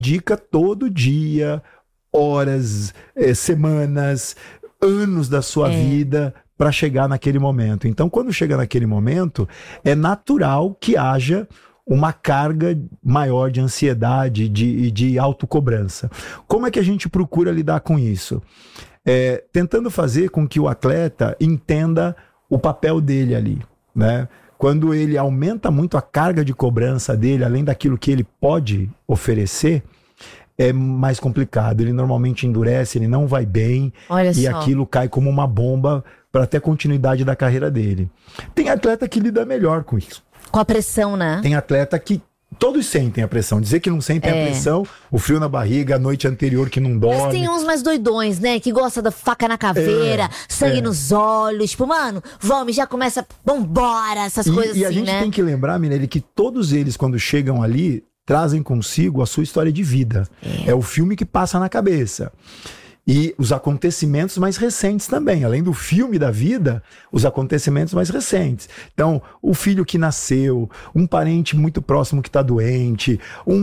dedica todo dia, horas, semanas, anos da sua vida para chegar naquele momento. Então, quando chega naquele momento, é natural que haja uma carga maior de ansiedade, de autocobrança. Como é que a gente procura lidar com isso? Tentando fazer com que o atleta entenda o papel dele ali, né? Quando ele aumenta muito a carga de cobrança dele, além daquilo que ele pode oferecer, é mais complicado. Ele normalmente endurece, ele não vai bem, e aquilo cai como uma bomba para ter continuidade da carreira dele. Tem atleta que lida melhor com isso. Com a pressão, né? Tem atleta que todos sentem a pressão. Dizer que não sentem a pressão, o frio na barriga, a noite anterior que não dorme. Mas tem uns mais doidões, né? Que gosta da faca na caveira, sangue nos olhos. Tipo, mano, vamos, já começa, vambora, essas coisas assim, né? E a gente tem que lembrar, Mirelle, que todos eles, quando chegam ali, trazem consigo a sua história de vida. É o filme que passa na cabeça. E os acontecimentos mais recentes também. Além do filme da vida, os acontecimentos mais recentes. Então, o filho que nasceu, um parente muito próximo que está doente,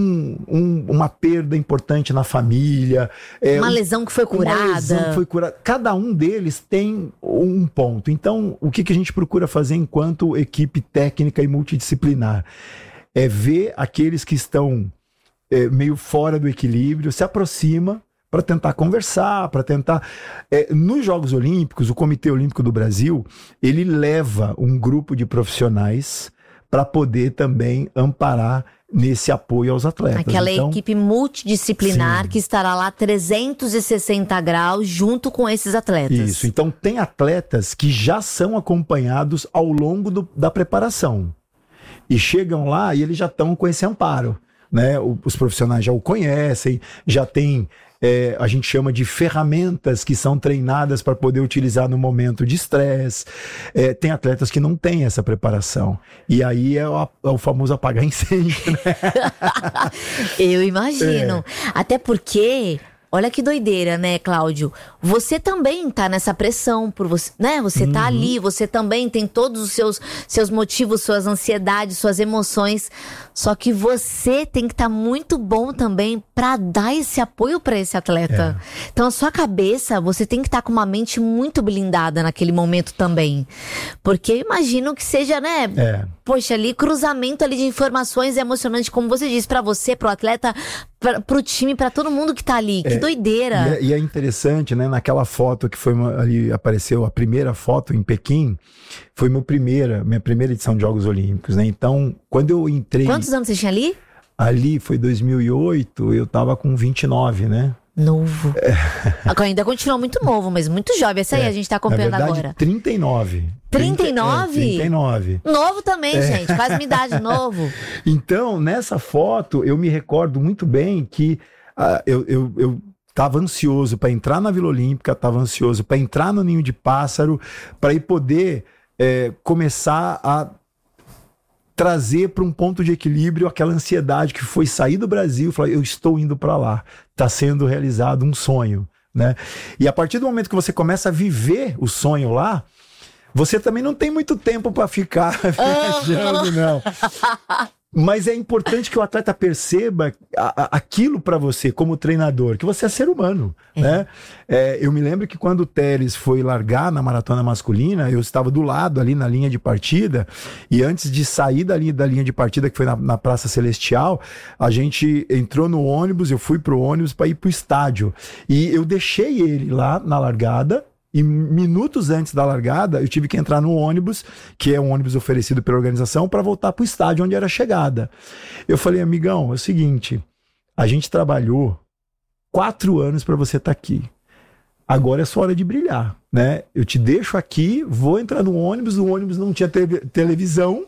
uma perda importante na família. Uma lesão que foi curada. Uma lesão que foi curada. Cada um deles tem um ponto. Então, o que a gente procura fazer enquanto equipe técnica e multidisciplinar? É ver aqueles que estão meio fora do equilíbrio, se aproxima para tentar conversar, para tentar... nos Jogos Olímpicos, o Comitê Olímpico do Brasil, ele leva um grupo de profissionais para poder também amparar nesse apoio aos atletas. Aquela equipe multidisciplinar que estará lá 360 graus junto com esses atletas. Isso, então tem atletas que já são acompanhados ao longo da preparação. E chegam lá e eles já estão com esse amparo, né? Os profissionais já o conhecem, já tem... a gente chama de ferramentas que são treinadas para poder utilizar no momento de estresse. Tem atletas que não têm essa preparação. E aí é o famoso apagar incêndio, né? Eu imagino. Até porque... Olha que doideira, né, Cláudio? Você também tá nessa pressão por você, né? Você tá ali, você também tem todos os seus motivos, suas ansiedades, suas emoções. Só que você tem que estar muito bom também pra dar esse apoio pra esse atleta. Então, a sua cabeça, você tem que estar com uma mente muito blindada naquele momento também. Porque eu imagino que seja, né? Poxa, ali, cruzamento ali de informações emocionantes, como você disse, pra você, pro atleta, pro time, pra todo mundo que tá ali. Que doideira. E é interessante, né? Naquela foto que foi ali, apareceu a primeira foto em Pequim, foi minha primeira edição de Jogos Olímpicos, né? Então, quando eu entrei... Quantos anos você tinha ali? Ali foi 2008, eu tava com 29, né? Novo. Ainda continua muito novo, mas muito jovem. Essa aí a gente tá acompanhando na verdade, agora. 39. 39? 39. Novo também, gente. Quase minha idade, novo. Então, nessa foto, eu me recordo muito bem que eu estava ansioso para entrar na Vila Olímpica, estava ansioso para entrar no Ninho de Pássaro, para ir poder começar a trazer para um ponto de equilíbrio aquela ansiedade que foi sair do Brasil e falar, eu estou indo para lá, está sendo realizado um sonho, né? E a partir do momento que você começa a viver o sonho lá, você também não tem muito tempo para ficar viajando, não. Mas é importante que o atleta perceba aquilo para você como treinador, que você é ser humano, né? Eu me lembro que quando o Teles foi largar na maratona masculina, eu estava do lado ali na linha de partida, e antes de sair da linha de partida, que foi na Praça Celestial, a gente entrou no ônibus, eu fui pro ônibus para ir pro estádio, e eu deixei ele lá na largada. E minutos antes da largada, eu tive que entrar no ônibus, que é um ônibus oferecido pela organização, para voltar para o estádio onde era a chegada. Eu falei, amigão, é o seguinte, a gente trabalhou 4 anos para você estar aqui. Agora é sua hora de brilhar, né? Eu te deixo aqui, vou entrar no ônibus, o ônibus não tinha televisão,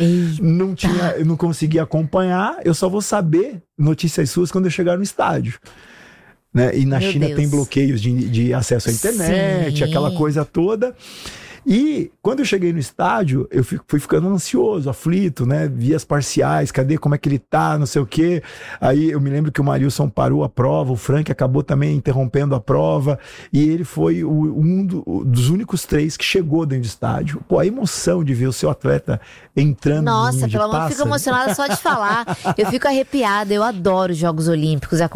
eu não conseguia acompanhar, eu só vou saber notícias suas quando eu chegar no estádio. Né? E na China tem bloqueios de acesso à internet, aquela coisa toda. E quando eu cheguei no estádio, eu fui ficando ansioso, aflito, né? Vi as parciais, cadê, como é que ele tá, não sei o quê. Aí eu me lembro que o Marilson parou a prova, o Frank acabou também interrompendo a prova, e ele foi dos únicos 3 que chegou dentro do estádio. Pô, a emoção de ver o seu atleta entrando no Nossa, ninho de pelo amor, eu pássaro. fico emocionada só de falar. Eu fico arrepiada, eu adoro os Jogos Olímpicos.